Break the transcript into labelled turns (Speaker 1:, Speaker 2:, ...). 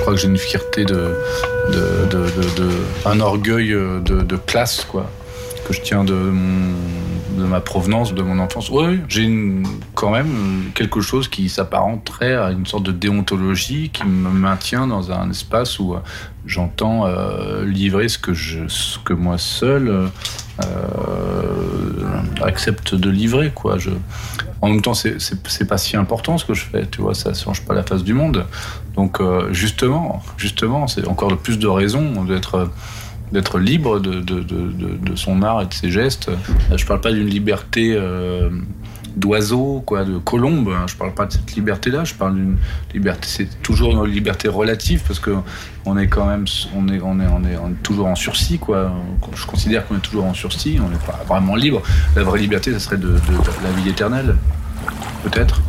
Speaker 1: crois que j'ai une fierté un orgueil de classe, quoi, que je tiens de ma provenance, de mon enfance. Oui, j'ai quand même quelque chose qui s'apparenterait à une sorte de déontologie qui me maintient dans un espace où j'entends livrer ce que moi seul accepte de livrer, quoi. En même temps, c'est pas si important ce que je fais, tu vois, ça change pas la face du monde. Donc justement, c'est encore plus de raison d'être libre de son art et de ses gestes. Je parle pas d'une liberté d'oiseau, quoi, de colombe. Je parle pas de cette liberté-là. Je parle d'une liberté. C'est toujours une liberté relative parce que on est quand même, on est toujours en sursis, quoi. Je considère qu'on est toujours en sursis. On n'est pas vraiment libre. La vraie liberté, ça serait de la vie éternelle, peut-être.